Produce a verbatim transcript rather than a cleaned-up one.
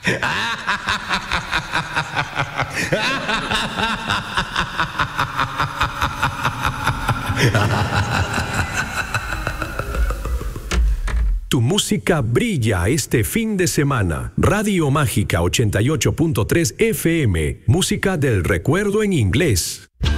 Tu música brilla este fin de semana. Radio Mágica ochenta y ocho punto tres F M. Música del recuerdo en inglés.